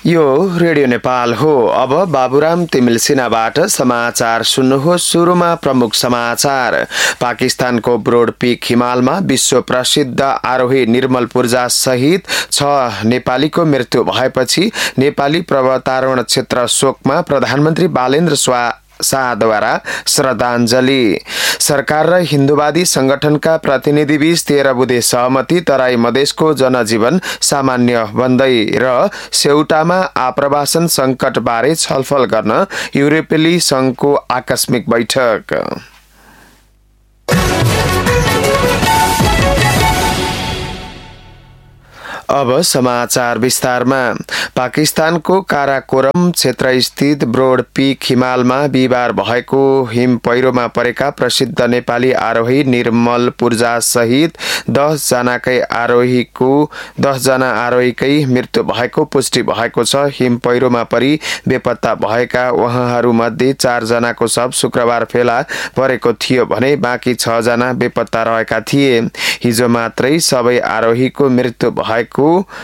यो रेडियो नेपाल हो। अब बाबुराम तिमिल सिन्हाबाट समाचार सुन्नुहोस्। सुरुमा प्रमुख समाचार। पाकिस्तानको ब्रोड पीक हिमालमा विश्व प्रसिद्ध आरोही निर्मल पूर्जा सहित 6 नेपालीको मृत्यु भएपछि नेपाली पर्वतारोहण क्षेत्र शोकमा प्रधानमन्त्री बालेन्द्र शाहद्वारा श्रद्धाञ्जली। सरकार र हिन्दूवादी संगठनका प्रतिनिधिबीच 13 बुँदे सहमति। तराई मधेसको जनजीवन सामान्य बन्दै र सेउटामा आप्रवासन संकट बारे छलफल गर्न युरोपेली संघको आकस्मिक बैठक। अब समाचार विस्तारमा। पाकिस्तानको काराकोरम क्षेत्र स्थित ब्रोड पीक हिमालमा बिहिबार भएको हिम पहिरोमा परेका प्रसिद्ध नेपाली आरोही निर्मल पूर्जा सहित 10 जना आरोहीकै मृत्यु भएको पुष्टि भएको छ। हिम पहिरोमा परि बेपत्ता भएका उहाँहरूमध्ये 4 जनाको शव शुक्रबार फेला परेको थियो भने बाँकी 6 जना बेपत्ता रहेका थिए। हिजो मात्रै सबै आरोहीको मृत्यु भएको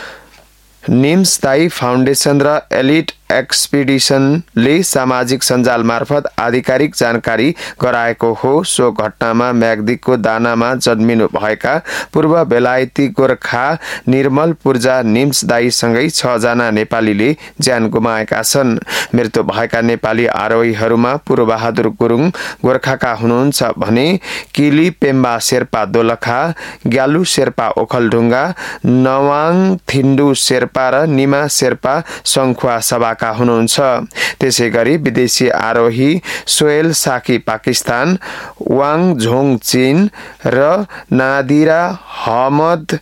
निम्स दाई फाउन्डेसन र एलिट एक्सपिडिसनले सामाजिक सञ्जाल मार्फत आधिकारिक जानकारी गराएको हो। सो घटनामा म्याग्दीको दानामा जन्मिनु भएका पूर्व बेलायती गोर्खा निर्मल पूर्जा निम्स दाईसँगै 6 जना नेपालीले ज्यान गुमाएका छन्। मृत्यु भएका नेपाली आरोहीहरूमा पूर्वबहादुर गुरुङ गोर्खाका हुनुहुन्छ भने किली पेम्बा शेर्पा दोलखा, ग्यालु शेर्पा ओखलढुङ्गा, नवाङ थिन्डु शेर्पा र निमा शेर्पा सङ्खुवा सभा हुनुहुन्छ। त्यसै गरी विदेशी आरोही सोहेल साकी पाकिस्तान, वाङ झोङ चीन र नादिरा अहमद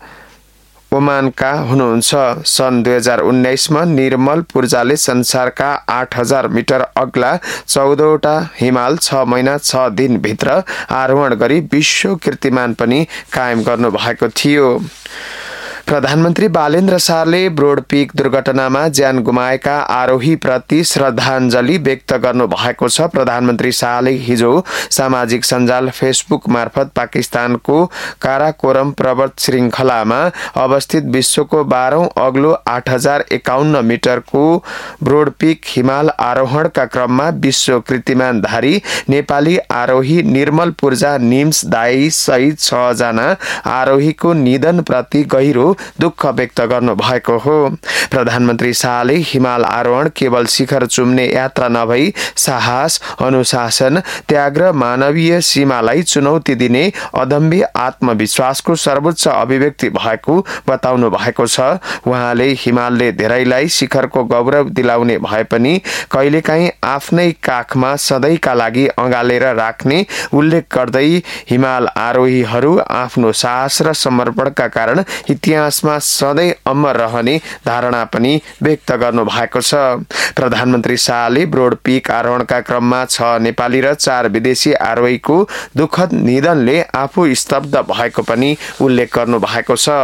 ओमानका हुनुहुन्छ। सन् 2019मा निर्मल पूर्जाले संसारका 8000 मिटर अग्ला 14वटा हिमाल 6 महिना 6 दिन भित्र आरोहण गरी विश्व कीर्तिमान पनि कायम गर्नु भएको थियो। प्रधानमन्त्री बालेन्द्र शाहले ब्रोड पीक दुर्घटनामा ज्यान गुमाएका आरोही प्रति श्रद्धाञ्जली व्यक्त गर्नु भएको छ। प्रधानमन्त्री शाहले हिजो सामाजिक सञ्जाल फेसबुक मार्फत पाकिस्तानको काराकोरम पर्वत श्रृङ्खलामा अवस्थित विश्वको 12औं अग्लो 8051 मिटरको ब्रोड पीक हिमाल आरोहणका क्रममा विश्व कीर्तिमानधारी नेपाली आरोही निर्मल पूर्जा निम्स दाई सहित 6 जना आरोहीको निधन प्रति गहिरो दुःख व्यक्त गर्नु भएको हो। प्रधानमन्त्री शाहले हिमाल आरोहण केवल शिखर चुम्ने यात्रा नभई साहस, अनुशासन, त्याग र मानवीय सीमालाई चुनौती दिने अदम्य आत्मविश्वासको सर्वोच्च अभिव्यक्ति भएको बताउनु भएको छ। उहाँले हिमालले धेरैलाई शिखरको गौरव दिलाउने भए पनि कहिलेकाहीँ आफ्नै काखमा सधैँका लागि अँगालेर राख्ने उल्लेख गर्दै हिमाल आरोहीहरू आफ्नो साहस र समर्पणका कारण इतिहासमा सधैँ अमर रहने धारणा पनि व्यक्त गर्नु भएको छ। प्रधानमन्त्री शाहले ब्रोड पीक आरोहणका क्रममा 6 नेपाली र 4 विदेशी आरोहीको दुःखद निधनले आफू स्तब्ध भएको पनि उल्लेख गर्नु भएको छ।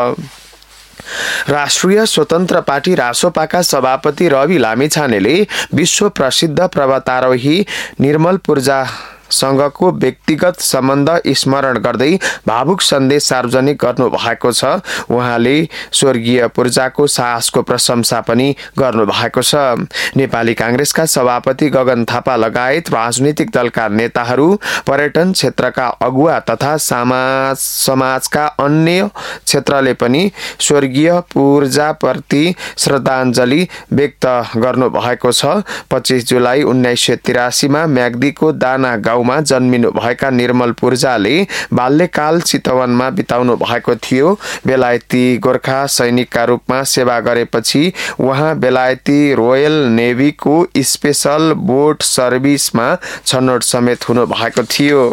राष्ट्रिय स्वतन्त्र पार्टी रासोपाका सभापति रवि लामिछानेले विश्व प्रसिद्ध पर्वतारोही निर्मल पूर्जा सँगको व्यक्तिगत सम्बन्ध स्मरण गर्दै भावुक सन्देश सार्वजनिक गर्नु भएको छ। उहाँले स्वर्गीय पूर्जाको साहसको प्रशंसा पनि गर्नु भएको छ। नेपाली कांग्रेसका सभापति गगन थापा लगायत राजनीतिक दलका नेताहरू, पर्यटन क्षेत्रका अगुवा तथा समाजका अन्य क्षेत्रले पनि स्वर्गीय पूर्जाप्रति श्रद्धाञ्जली व्यक्त गर्नु भएको छ। 25 जुलाई 1983 मा म्याग्दीको दाना गाउँमा जन्मिनु भएका निर्मल पूर्जाले बाल्यकाल चितवनमा बिताउनु भएको थियो। बेलायती गोर्खा सैनिकका रूपमा सेवा गरेपछि उहाँ बेलायती रोयल नेभीको स्पेशल बोट सर्भिसमा छनौट समेत हुनु भएको थियो।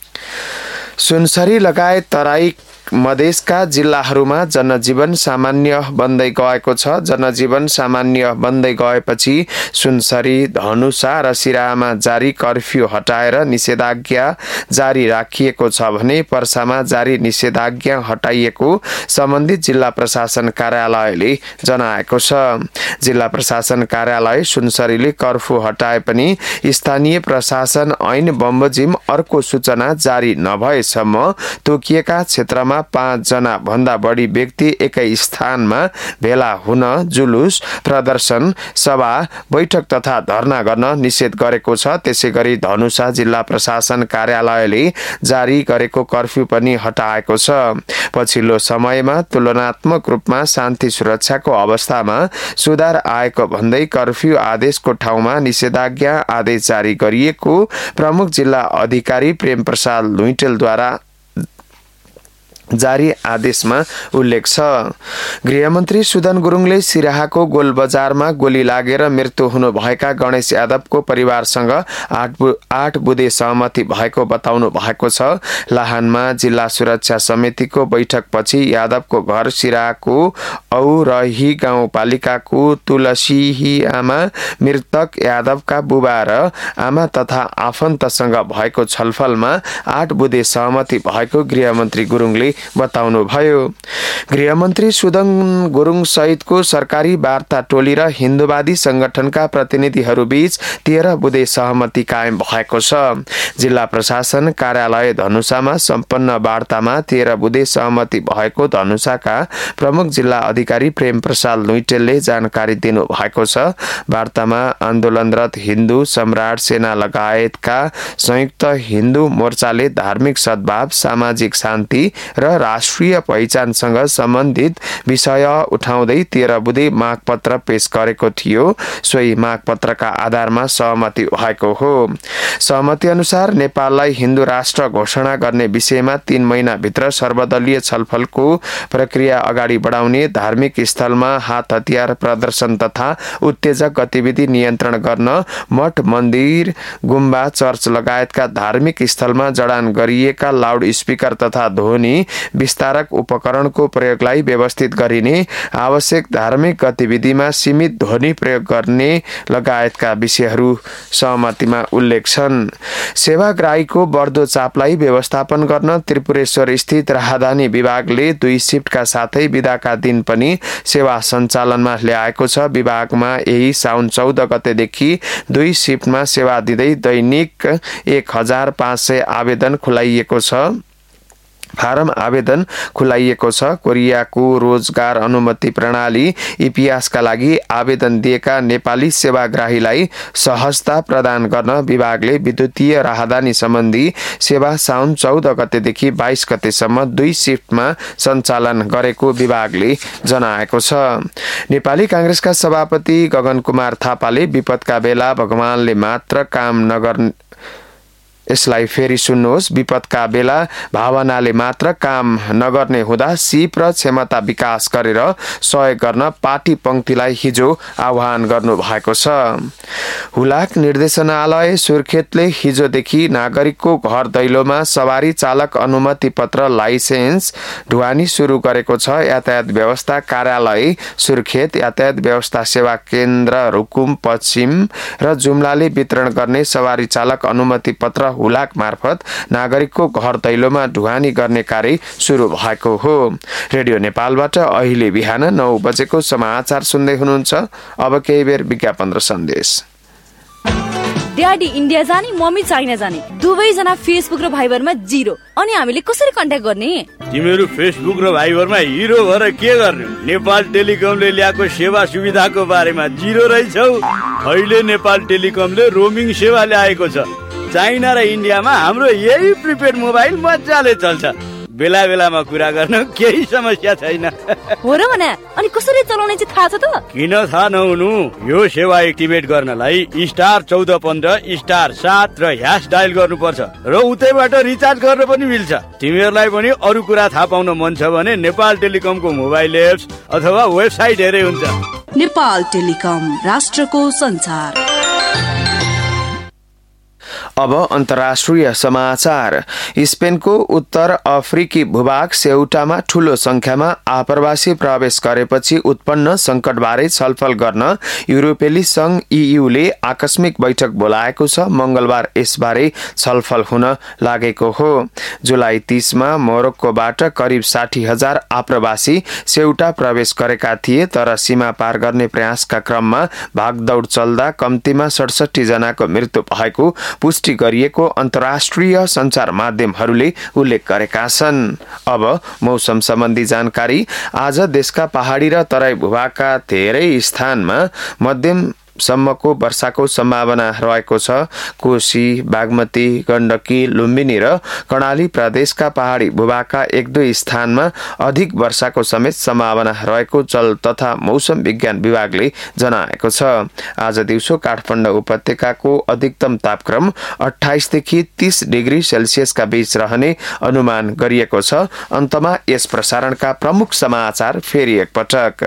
सुनसरी लगायत तराई मधेसका जिल्लाहरूमा जनजीवन सामान्य बन्दै गएको छ। जनजीवन सामान्य बन्दै गएपछि सुनसरी, धनुषा र सिराहामा जारी कर्फ्यू हटाएर निषेधाज्ञा जारी राखिएको छ भने पर्सामा जारी निषेधाज्ञा हटाइएको सम्बन्धित जिल्ला प्रशासन कार्यालयले जनाएको छ। जिल्ला प्रशासन कार्यालय सुनसरीले कर्फ्यू हटाए पनि स्थानीय प्रशासन ऐन बमोजिम अर्को सूचना जारी नभएसम्म तोकिएका क्षेत्रमा क्रममा 5 जना भन्दा बढी व्यक्ति एकै स्थानमा भेला हुन, जुलुस, प्रदर्शन, सभा, बैठक तथा धरना गर्न निषेध गरेको छ। त्यसैगरी धनुषा जिल्ला प्रशासन कार्यालयले जारी गरेको कर्फ्यू पनि हटाएको छ। पछिल्लो समयमा तुलनात्मक रूपमा शान्ति सुरक्षाको अवस्थामा सुधार आएको भन्दै कर्फ्यू आदेशको ठाउँमा निषेधाज्ञा आदेश जारी गरिएको प्रमुख जिल्ला अधिकारी प्रेम प्रसाद लुइटेलद्वारा जारी आदेशमा उल्लेख छ। गृहमन्त्री सुदन गुरुङले सिराहाको गोलबजारमा गोली लागेर मृत्यु हुनुभएका गणेश यादवको परिवारसँग 8 बुँदे सहमति भएको बताउनु भएको छ। लाहानमा जिल्ला सुरक्षा समितिको बैठकपछि यादवको घर सिराहाको औरही गाउँपालिकाको तुलसीहीआमा मृतक यादवका बुबा र आमा तथा आफन्तसँग भएको छलफलमा 8 बुँदे सहमति भएको गृहमन्त्री गुरुङले बताउनुभयो। गृहमन्त्री सुदन गुरुङ सहितको सरकारी वार्ता टोली र हिन्दूवादी संगठनका प्रतिनिधिहरू बीच 13 बुँदे सहमति कायम भएको छ। जिल्ला प्रशासन कार्यालय धनुषामा सम्पन्न वार्तामा 13 बुँदे सहमति भएको धनुषाका प्रमुख जिल्ला अधिकारी प्रेम प्रसाद लुइटेलले जानकारी दिनु भएको छ। वार्तामा आन्दोलनरत हिन्दू सम्राट सेना लगायतका संयुक्त हिन्दू मोर्चाले धार्मिक सद्भाव, सामाजिक शान्ति र राष्ट्रिय पहिचानसँग सम्बन्धित विषय उठाउँदै 13 बुँदे मागपत्र पेश गरेको थियो। सोही मागपत्रका आधारमा सहमति भएको हो। सहमति अनुसार नेपाललाई हिन्दू राष्ट्र घोषणा गर्ने विषयमा 3 महिनाभित्र सर्वदलीय छलफलको प्रक्रिया अगाडि बढाउने, धार्मिक स्थलमा हात हतियार प्रदर्शन तथा उत्तेजक गतिविधि नियन्त्रण गर्न, मठ, मन्दिर, गुम्बा, चर्च लगायतका धार्मिक स्थलमा जडान गरिएका लाउड स्पिकर तथा ध्वनि विस्तारक उपकरणको प्रयोगलाई व्यवस्थित गरिने, आवश्यक धार्मिक गतिविधिमा सीमित ध्वनि प्रयोग गर्ने लगायतका विषयहरू सहमतिमा उल्लेख छन्। सेवाग्राहीको बढ्दो चापलाई व्यवस्थापन गर्न त्रिपुरेश्वर स्थित राहदानी विभागले 2 शिफ्टका साथै बिदाका दिन पनि सेवा सञ्चालनमा ल्याएको छ। विभागमा यही साउन 14 गतेदेखि 2 शिफ्टमा सेवा दिँदै दैनिक 1500 आवेदन खुलाइएको छ। कोरियाको रोजगार अनुमति प्रणाली इपिएसका लागि आवेदन दिएका नेपाली सेवाग्राहीलाई सहजता प्रदान गर्न विभागले विद्युतीय राहदानी सम्बन्धी सेवा साउन 14 गतेदेखि 22 गतेसम्म 2 शिफ्टमा सञ्चालन गरेको विभागले जनाएको छ। नेपाली कांग्रेसका सभापति गगन कुमार थापाले विपदका बेला भगवानले मात्र काम नगर्ने, यसलाई फेरि सुन्नुहोस्, विपदका बेला भावनाले मात्र काम नगर्ने हुँदा सिप र क्षमता विकास गरेर सहयोग गर्न पार्टी पंक्तिलाई हिजो आह्वान गर्नु भएको छ। हुलाक निर्देशनालय सुर्खेतले हिजोदेखि नागरिकको घर दैलोमा सवारी चालक अनुमति पत्र लाइसेन्स ढुवानी सुरु गरेको छ। यातायात व्यवस्था कार्यालय सुर्खेत, यातायात व्यवस्था सेवा केन्द्र रुकुम पश्चिम र जुम्लाले वितरण गर्ने सवारी चालक अनुमति पत्र हुलाक मार्फत नागरिकको घर दैलोमा ढुवानी गर्ने कार्य सुरु भएको हो। रेडियो नेपालबाट अहिले बिहान 9 बजेको समाचार सुन्दै हुनुहुन्छ। अब केही बेर विज्ञापन र सन्देश। ड्याडी इन्डिया जाने, मम्मी चाइना जाने, दुवैजना फेसबुक र भाइबरमा 0। अनि हामीले कसरी कन्ट्याक्ट गर्ने? तिमीहरू फेसबुक र भाइबरमा हिरो भएर के गर्ने? नेपाल टेलिकमले ल्याएको सेवा सुविधाको बारेमा 0 रहेछौ। अहिले नेपाल टेलिकमले रोमिङ सेवा ल्याएको छ। चाइना र इन्डियामा हाम्रो यही प्रिपेड मोबाइल मजाले चल्छ। बेला बेलामा कुरा गर्न केही समस्या छैन। हो र भने अनि कसरी चलाउने चाहिँ थाहा छ त? किन थाहा नहुनु? यो सेवा एक्टिभेट गर्नलाई *1415 *7 र # डायल गर्नुपर्छ र उतैबाट रिचार्ज गर्न पनि मिल्छ। तिमीहरूलाई पनि अरू कुरा थाहा पाउन मन छ भने नेपाल टेलिकमको मोबाइल एप्स अथवा वेबसाइट हेरे हुन्छ। नेपाल टेलिकम, राष्ट्रको संचार। अब अन्तर्राष्ट्रिय समाचार। स्पेनको उत्तर अफ्रिकी भूभाग सेउटामा ठूलो संख्यामा आप्रवासी प्रवेश गरेपछि उत्पन्न संकटबारे छलफल गर्न युरोपेली संघ EUले आकस्मिक बैठक बोलाएको छ। मंगलबार यसबारे छलफल हुन लागेको हो। जुलाई 30 मा मोरक्कोबाट करिब 60,000 आप्रवासी सेउटा प्रवेश गरेका थिए, तर सीमा पार गर्ने प्रयासका क्रममा भागदौड चल्दा कम्तीमा 67 जनाको मृत्यु भएको पुष्टि पुष्टि गरिएको अन्तर्राष्ट्रिय सञ्चार माध्यमहरूले उल्लेख गरेका छन्। अब मौसम सम्बन्धी जानकारी। आज देशका पहाडी र तराई भूभागका धेरै स्थानमा मध्यम सम्मको वर्षाको सम्भावना रहेको छ। कोशी, बागमती, गण्डकी, लुम्बिनी र कर्णाली प्रदेशका पहाडी भूभागका 1-2 स्थानमा अधिक वर्षाको समेत सम्भावना रहेको जल तथा मौसम विज्ञान विभागले जनाएको छ। आज दिउँसो काठमाडौँ उपत्यकाको अधिकतम तापक्रम 28 देखि 30 डिग्री सेल्सियसका बीच रहने अनुमान गरिएको छ। अन्तमा यस प्रसारणका प्रमुख समाचार फेरि एकपटक।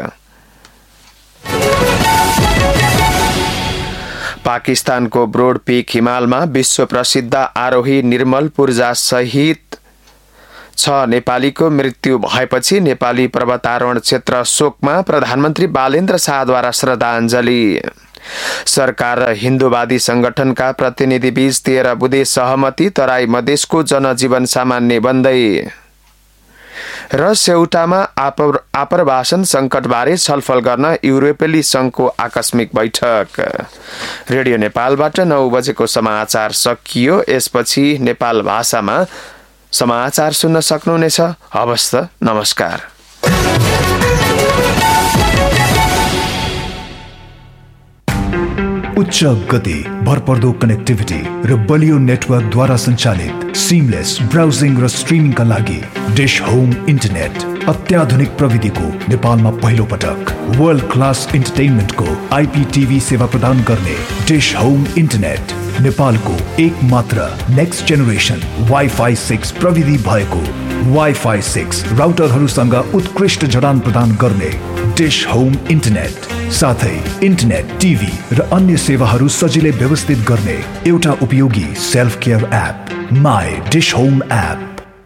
पाकिस्तानको ब्रोड पीक हिमालमा विश्व प्रसिद्ध आरोही निर्मल पूर्जा सहित 6 नेपालीको मृत्यु भएपछि नेपाली पर्वतारोहण क्षेत्र शोकमा प्रधानमन्त्री बालेन्द्र शाहद्वारा श्रद्धाञ्जली। सरकार र हिन्दूवादी संगठनका प्रतिनिधि बीच 13 बुँदे सहमति, तराई मधेसको जनजीवन सामान्य बन्दै। र सेउटामा आप्रवासन संकटबारे छलफल गर्न युरोपेली संघको आकस्मिक बैठक। रेडियो नेपालबाट 9 बजेको समाचार सकियो। यसपछि नेपाल भाषामा समाचार सुन्न सक्नुहुनेछ। हवस् त, नमस्कार। उच्च गति, भरपर्दो कनेक्टिभिटी र बलियो नेटवर्कद्वारा सञ्चालित सिमलेस ब्राउजिङ र स्ट्रिमिङका लागि डिश होम इन्टरनेट अत्याधुनिक प्रविधिको नेपालमा पहिलो पटक वर्ल्ड क्लास इन्टरटेनमेन्टको IPTV सेवा प्रदान गर्ने डिश होम इन्टरनेट नेपालको एकमात्र नेक्स्ट जेनेरेसन वाइफाई 6 प्रविधि भएको वाइफाई 6 राउटरहरूसँग उत्कृष्ट जडान प्रदान गर्ने डिश होम इन्टरनेट, साथै इन्टरनेट, टिभी र अन्य सेवाहरू सजिलै व्यवस्थित गर्ने एउटा उपयोगी self care app my dish home app.